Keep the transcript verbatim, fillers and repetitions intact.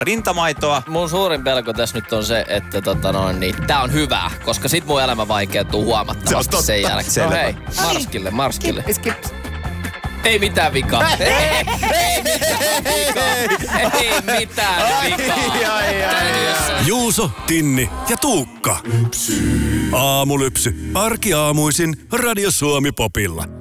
rintamaitoa. Mun suurin pelko tässä nyt on se, että tota noin, niin, tää on hyvää, koska sit mun elämä vaikeutuu huomattavasti se sen jälkeen. Selvä. No hei, marskille, marskille. Ei mitään vikaa. Ei, ei mitään vikaa. Ei mitään vikaa. Ai, ai, ai. Juuso, Tinni ja Tuukka. Aamulypsy. Arkiaamuisin Radio Suomi Popilla.